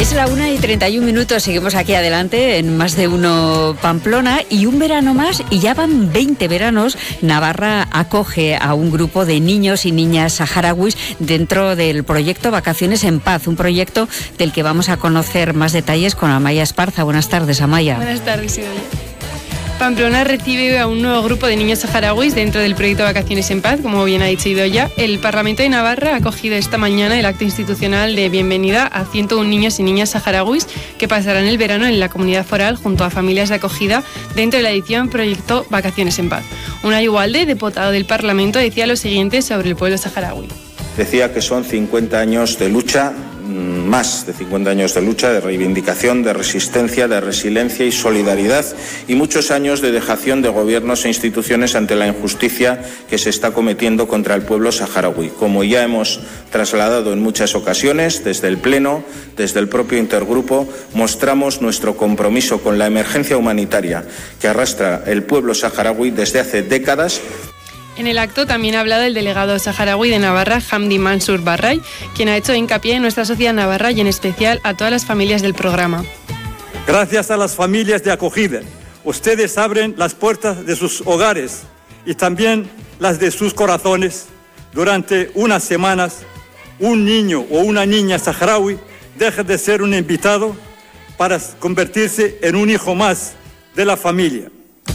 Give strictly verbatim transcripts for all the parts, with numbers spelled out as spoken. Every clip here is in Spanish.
Es la una y treinta y un minutos, seguimos aquí adelante en Más de Uno Pamplona, y un verano más, y ya van veinte veranos. Navarra acoge a un grupo de niños y niñas saharauis dentro del proyecto Vacaciones en Paz, un proyecto del que vamos a conocer más detalles con Amaya Esparza. Buenas tardes, Amaya. Buenas tardes, Idoia. Pamplona recibe a un nuevo grupo de niños saharauis dentro del proyecto Vacaciones en Paz, como bien ha dicho Idoia. El Parlamento de Navarra ha acogido esta mañana el acto institucional de bienvenida a ciento uno niños y niñas saharauis que pasarán el verano en la comunidad foral junto a familias de acogida dentro de la edición Proyecto Vacaciones en Paz. Unai Ugalde, diputado del Parlamento, decía lo siguiente sobre el pueblo saharaui. Decía que son cincuenta años de lucha, más de cincuenta años de lucha, de reivindicación, de resistencia, de resiliencia y solidaridad, y muchos años de dejación de gobiernos e instituciones ante la injusticia que se está cometiendo contra el pueblo saharaui. Como ya hemos trasladado en muchas ocasiones, desde el Pleno, desde el propio intergrupo, mostramos nuestro compromiso con la emergencia humanitaria que arrastra el pueblo saharaui desde hace décadas. En el acto también ha hablado el delegado saharaui de Navarra, Hamdi Mansour Barray, quien ha hecho hincapié en nuestra sociedad navarra y en especial a todas las familias del programa. Gracias a las familias de acogida, ustedes abren las puertas de sus hogares y también las de sus corazones. Durante unas semanas, un niño o una niña saharaui deja de ser un invitado para convertirse en un hijo más de la familia.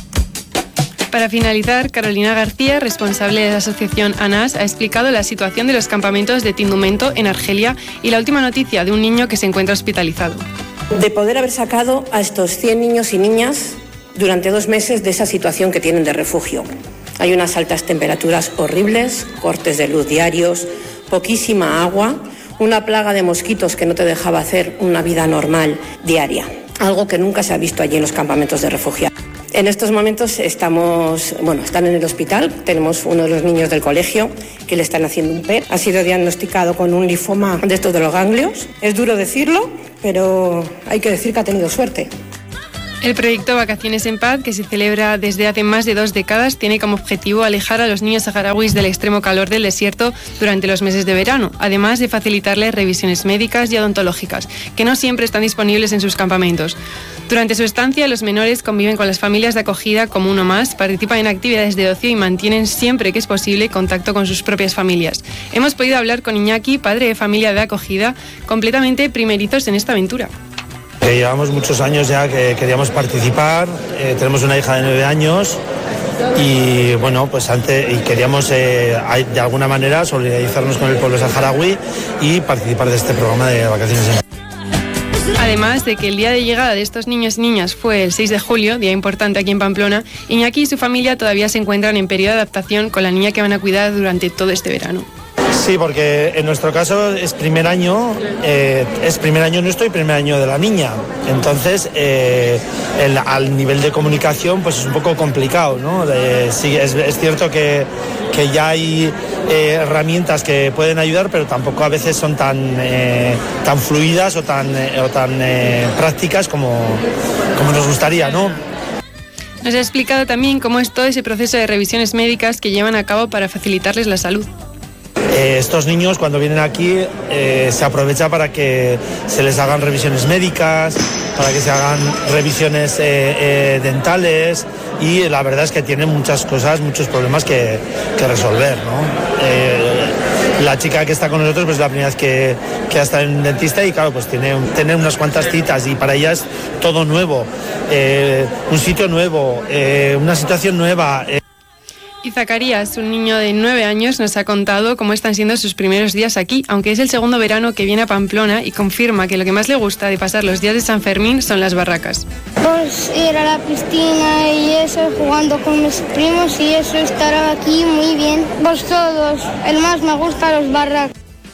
Para finalizar, Carolina García, responsable de la asociación ANAS, ha explicado la situación de los campamentos de Tindumento en Argelia y la última noticia de un niño que se encuentra hospitalizado. De poder haber sacado a estos cien niños y niñas durante dos meses de esa situación que tienen de refugio. Hay unas altas temperaturas horribles, cortes de luz diarios, poquísima agua, una plaga de mosquitos que no te dejaba hacer una vida normal diaria, algo que nunca se ha visto allí en los campamentos de refugiados. En estos momentos estamos, bueno, están en el hospital. Tenemos uno de los niños del colegio que le están haciendo un P E T. Ha sido diagnosticado con un linfoma de estos de los ganglios. Es duro decirlo, pero hay que decir que ha tenido suerte. El proyecto Vacaciones en Paz, que se celebra desde hace más de dos décadas, tiene como objetivo alejar a los niños saharauis del extremo calor del desierto durante los meses de verano, además de facilitarles revisiones médicas y odontológicas, que no siempre están disponibles en sus campamentos. Durante su estancia, los menores conviven con las familias de acogida como uno más, participan en actividades de ocio y mantienen siempre que es posible contacto con sus propias familias. Hemos podido hablar con Iñaki, padre de familia de acogida, completamente primerizos en esta aventura. Que llevamos muchos años ya que queríamos participar, eh, tenemos una hija de nueve años y bueno, pues antes y queríamos eh, de alguna manera solidarizarnos con el pueblo saharaui y participar de este programa de vacaciones en... Además de que el día de llegada de estos niños y niñas fue el seis de julio, día importante aquí en Pamplona, Iñaki y su familia todavía se encuentran en periodo de adaptación con la niña que van a cuidar durante todo este verano. Sí, porque en nuestro caso es primer año, eh, es primer año nuestro y primer año de la niña. Entonces, eh, el, al nivel de comunicación, pues es un poco complicado, ¿no? Eh, sí, es, es cierto que, que ya hay eh, herramientas que pueden ayudar, pero tampoco a veces son tan, eh, tan fluidas o tan, eh, o tan eh, prácticas como, como nos gustaría, ¿no? Nos ha explicado también cómo es todo ese proceso de revisiones médicas que llevan a cabo para facilitarles la salud. Eh, estos niños cuando vienen aquí eh, se aprovecha para que se les hagan revisiones médicas, para que se hagan revisiones eh, eh, dentales y la verdad es que tienen muchas cosas, muchos problemas que, que resolver, ¿no? Eh, la chica que está con nosotros pues es la primera vez que, que ha estado en un dentista y claro, pues tiene, tiene unas cuantas citas y para ella es todo nuevo, eh, un sitio nuevo, eh, una situación nueva. Eh. Y Zacarías, un niño de nueve años, nos ha contado cómo están siendo sus primeros días aquí, aunque es el segundo verano que viene a Pamplona y confirma que lo que más le gusta de pasar los días de San Fermín son las barracas. Pues ir a la piscina y eso, jugando con mis primos y eso, estar aquí muy bien. Pues todos, el más me gusta los barracas.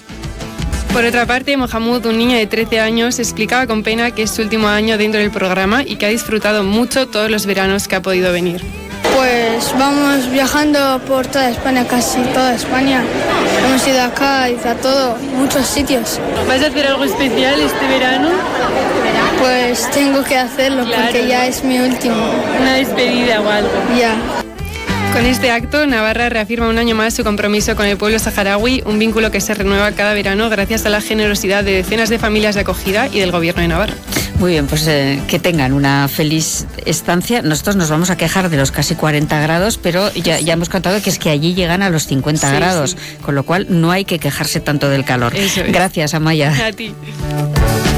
Por otra parte, Mohamud, un niño de trece años, explicaba con pena que es su último año dentro del programa y que ha disfrutado mucho todos los veranos que ha podido venir. Pues vamos viajando por toda España, casi toda España. Hemos ido acá a todo, muchos sitios. ¿Vas a hacer algo especial este verano? Pues tengo que hacerlo, claro, porque ya es mi último. Una despedida o algo. Ya. Con este acto, Navarra reafirma un año más su compromiso con el pueblo saharaui, un vínculo que se renueva cada verano gracias a la generosidad de decenas de familias de acogida y del Gobierno de Navarra. Muy bien, pues eh, que tengan una feliz estancia. Nosotros nos vamos a quejar de los casi cuarenta grados, pero ya, ya hemos contado que es que allí llegan a los cincuenta sí, grados, sí. Con lo cual no hay que quejarse tanto del calor. Eso es. Gracias, Amaya. A ti.